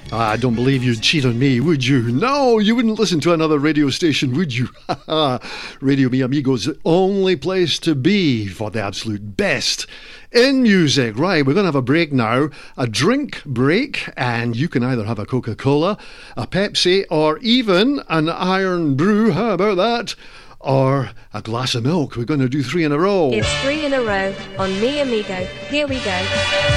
I don't believe you'd cheat on me, would you? No, you wouldn't listen to another radio station, would you? Radio Mi Amigo's the only place to be for the absolute best in music. Right, we're going to have a break now, a drink break, and you can either have a Coca-Cola, a Pepsi, or even an Iron Brew. How about that? Or a glass of milk. We're going to do 3 in a row. It's 3 in a row on Mi Amigo. Here we go.